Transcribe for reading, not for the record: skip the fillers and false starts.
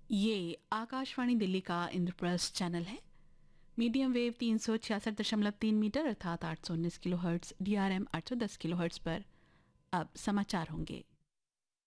ये आकाशवाणी दिल्ली का इंद्रप्रस्थ चैनल है। मीडियम वेव 366.3 मीटर अर्थात 819 किलोहर्ट्ज, DRM 810 किलोहर्ट्ज पर अब समाचार होंगे।